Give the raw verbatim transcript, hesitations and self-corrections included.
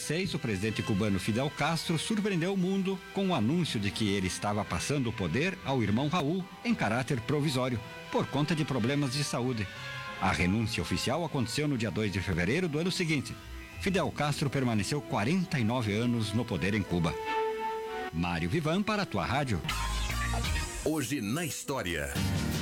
vinte e seis, o presidente cubano Fidel Castro surpreendeu o mundo com o anúncio de que ele estava passando o poder ao irmão Raul em caráter provisório, por conta de problemas de saúde. A renúncia oficial aconteceu no dia dois de fevereiro do ano seguinte. Fidel Castro permaneceu quarenta e nove anos no poder em Cuba. Mário Vivan para a tua rádio. Hoje na história.